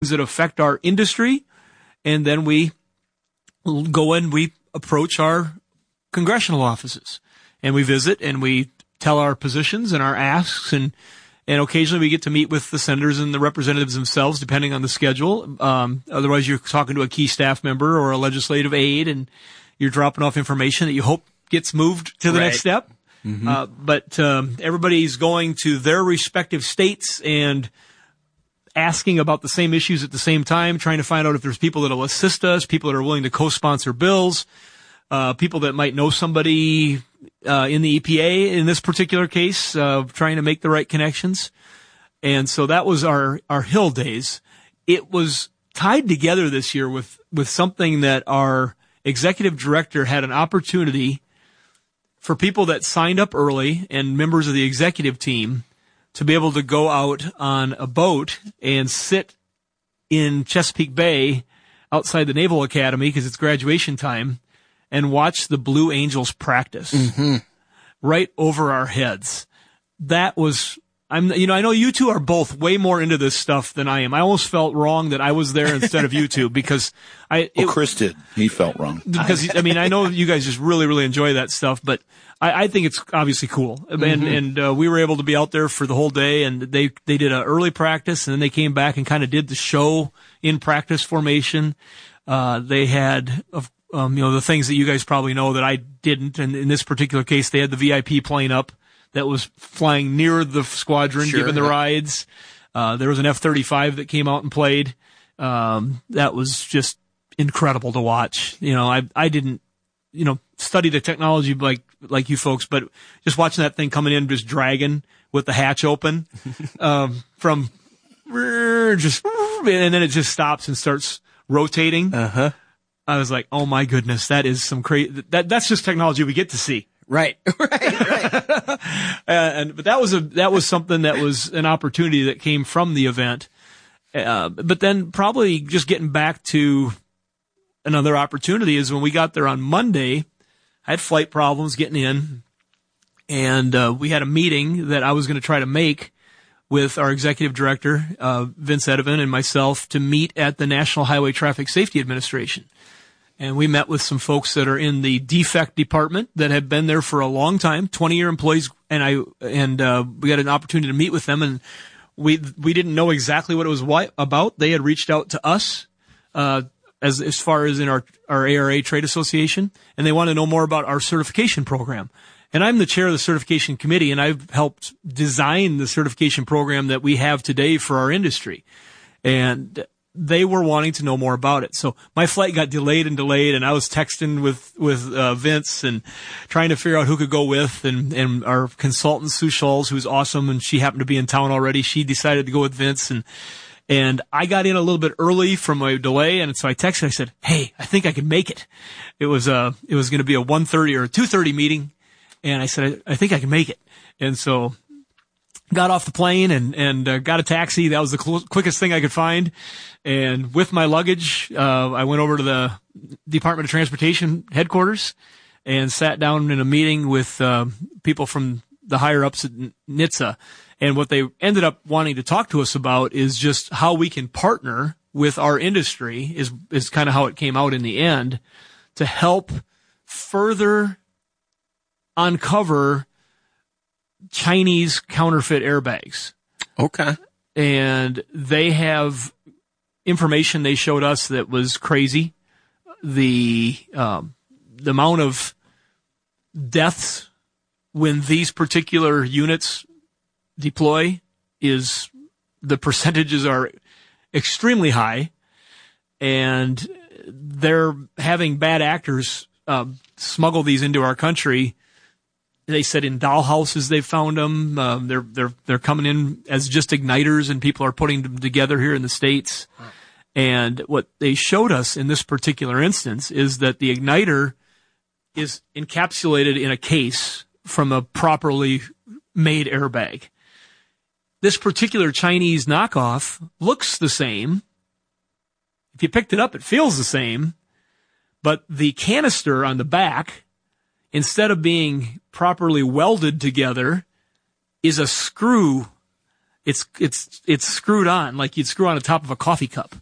that affect our industry, and then we go and we approach our congressional offices, and we visit and we tell our positions and our asks, and occasionally we get to meet with the senators and the representatives themselves, depending on the schedule. Otherwise, you're talking to a key staff member or a legislative aide, and you're dropping off information that you hope gets moved to the next step. Mm-hmm. But everybody's going to their respective states and asking about the same issues at the same time, trying to find out if there's people that will assist us, people that are willing to co-sponsor bills, people that might know somebody in the EPA in this particular case, trying to make the right connections. And so that was our Hill days. It was tied together this year with something that our executive director had an opportunity for people that signed up early and members of the executive team to be able to go out on a boat and sit in Chesapeake Bay outside the Naval Academy because it's graduation time and watch the Blue Angels practice right over our heads. That was, I know you two are both way more into this stuff than I am. I almost felt wrong that I was there instead of you two because Chris did. He felt wrong. Because, I know you guys just really, really enjoy that stuff, but I think it's obviously cool. And we were able to be out there for the whole day, and they did an early practice, and then they came back and kind of did the show in practice formation. They had, the things that you guys probably know that I didn't. And in this particular case, they had the VIP plane up that was flying near the squadron, giving the rides. There was an F-35 that came out and played. That was just incredible to watch. I didn't, study the technology like you folks, but just watching that thing coming in, just dragging with the hatch open, from just, and then it just stops and starts rotating. I was like, oh my goodness, that is some crazy, that's just technology we get to see. Right. But that was something that was an opportunity that came from the event. But then probably just getting back to another opportunity is when we got there on Monday, I had flight problems getting in, and we had a meeting that I was going to try to make with our executive director, Vince Edevan, and myself to meet at the National Highway Traffic Safety Administration. And we met with some folks that are in the defect department that have been there for a long time, 20-year employees, and we had an opportunity to meet with them, and we didn't know exactly what it was about. They had reached out to us, as far as in our ARA trade association, and they want to know more about our certification program. And I'm the chair of the certification committee, and I've helped design the certification program that we have today for our industry. And they were wanting to know more about it. So my flight got delayed, and I was texting with Vince and trying to figure out who could go with, and our consultant, Sue Schulz, who's awesome, and she happened to be in town already. She decided to go with Vince, and I got in a little bit early from my delay, and so I texted, I said, hey, I think I can make it. It was going to be a 1:30 or a 2:30 meeting, and I said, I think I can make it. And so got off the plane and got a taxi. That was the quickest thing I could find. And with my luggage, I went over to the Department of Transportation headquarters and sat down in a meeting with people from the higher ups at NHTSA. And what they ended up wanting to talk to us about is just how we can partner with our industry is kind of how it came out in the end to help further uncover Chinese counterfeit airbags. Okay. And they have information they showed us that was crazy. The amount of deaths when these particular units deploy the percentages are extremely high, and they're having bad actors smuggle these into our country. They said in dollhouses they found them. They're coming in as just igniters, and people are putting them together here in the States. And what they showed us in this particular instance is that the igniter is encapsulated in a case from a properly made airbag. This particular Chinese knockoff looks the same. If you picked it up, it feels the same. But the canister on the back, instead of being properly welded together, is a screw it's screwed on like you'd screw on the top of a coffee cup.